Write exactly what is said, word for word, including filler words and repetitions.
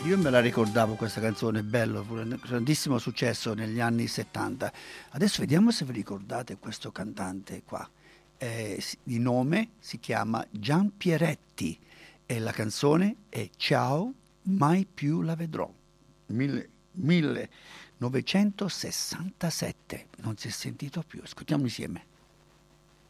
Io me la ricordavo questa canzone, bello, fu un grandissimo successo negli anni settanta. Adesso vediamo se vi ricordate questo cantante qua. Eh, si- di nome si chiama Gian Pieretti e la canzone è Ciao, mai più la vedrò. Mille- millenovecentosessantasette, non si è sentito più. Ascoltiamo insieme.